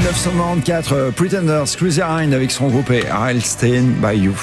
1994, Pretenders, Crazy Hind avec son groupe et I'll Stand By You.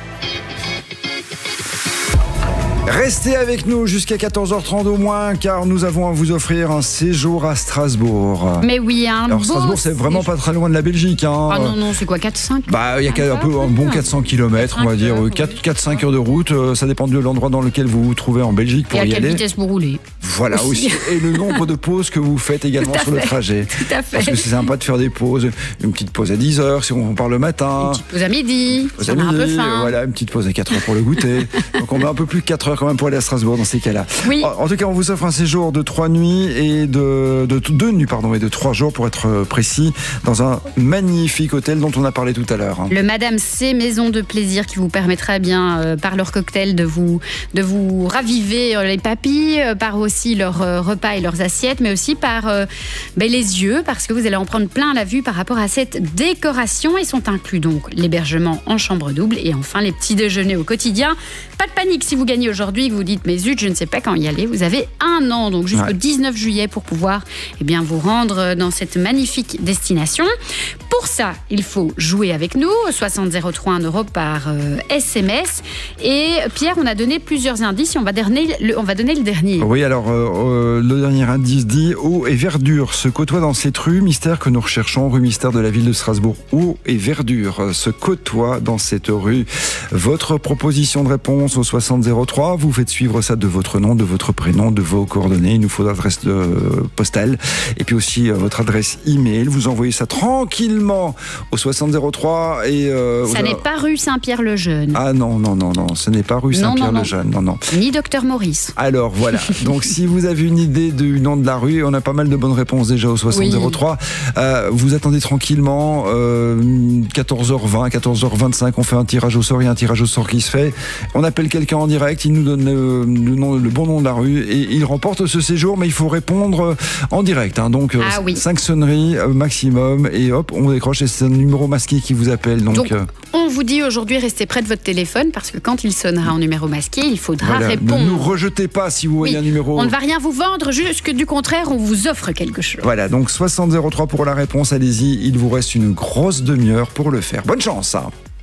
Restez avec nous jusqu'à 14h30 au moins, car nous avons à vous offrir un séjour à Strasbourg. Mais oui, Alors Strasbourg, c'est vraiment pas très loin de la Belgique. Ah non, c'est quoi, 4-5 ? Il y a un bon 400 km, on va dire, 4-5 heures de route. Ça dépend de l'endroit dans lequel vous vous trouvez en Belgique pour y aller. Et à quelle vitesse vous roulez. Voilà aussi. Et le nombre de pauses que vous faites également sur le trajet. Tout à fait. Parce que c'est sympa de faire des pauses. Une petite pause à 10h si on part le matin. Une petite pause à midi. Si on a un peu faim. Voilà, une petite pause à 4h pour le goûter. Donc on met un peu plus de 4 heures quand même pour aller à Strasbourg dans ces cas-là. Oui. En tout cas, on vous offre un séjour de 3 nuits et de 2 nuits et de 3 jours pour être précis, dans un magnifique hôtel dont on a parlé tout à l'heure. Le Madame C Maison de Plaisir qui vous permettra bien par leur cocktail de vous raviver les papilles, par aussi leurs repas et leurs assiettes, mais aussi par les yeux, parce que vous allez en prendre plein la vue par rapport à cette décoration. Ils sont inclus donc l'hébergement en chambre double et enfin les petits déjeuners au quotidien. Pas de panique si vous gagnez aujourd'hui, que vous dites mais zut, je ne sais pas quand y aller. Vous avez 1 an, donc jusqu'au 19 juillet pour pouvoir vous rendre dans cette magnifique destination. Pour ça, il faut jouer avec nous, 60 03 € par SMS. Et Pierre, on a donné plusieurs indices et on va donner le dernier. Oui, alors le dernier indice dit: eau et verdure se côtoient dans cette rue mystère que nous recherchons, rue mystère de la ville de Strasbourg. Eau et verdure se côtoient dans cette rue. Votre proposition de réponse au 60 03, vous faites suivre ça de votre nom, de votre prénom, de vos coordonnées. Il nous faut l'adresse postale et puis aussi votre adresse email. Vous envoyez ça tranquillement au 60 03 et ça n'est pas rue Saint-Pierre-le-Jeune. Ah non, ce n'est pas rue Saint-Pierre-le-Jeune. Non. Ni Docteur Maurice. Alors voilà, donc si vous avez une idée du nom de la rue, on a pas mal de bonnes réponses déjà au 60 03. Vous attendez tranquillement, 14h20, 14h25, on fait un tirage au sort, il y a un tirage au sort qui se fait. On appelle quelqu'un en direct, il nous donne le bon nom de la rue et il remporte ce séjour, mais il faut répondre en direct. Donc 5 sonneries maximum et hop, on décroche et c'est un numéro masqué qui vous appelle. Donc on vous dit aujourd'hui, restez près de votre téléphone parce que quand il sonnera en numéro masqué, il faudra répondre. Ne nous rejetez pas si vous voyez un numéro. On ne va rien vous vendre, jusque du contraire, on vous offre quelque chose. Voilà, donc 60 03 pour la réponse, allez-y, il vous reste une grosse demi-heure pour le faire. Bonne chance.